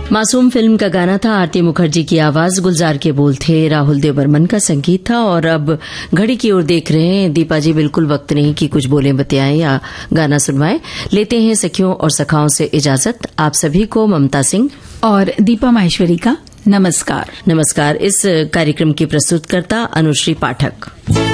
मासूम फिल्म का गाना था। आरती मुखर्जी की आवाज, गुलजार के बोल थे, राहुल देव बर्मन का संगीत था। और अब घड़ी की ओर देख रहे हैं दीपा जी, बिल्कुल वक्त नहीं कि कुछ बोले बतियाएं या गाना सुनवाएं। लेते हैं सखियों और सखाओं से इजाजत। आप सभी को ममता सिंह और दीपा माहेश्वरी का नमस्कार। नमस्कार। इस कार्यक्रम की प्रस्तुतकर्ता अनुश्री पाठक।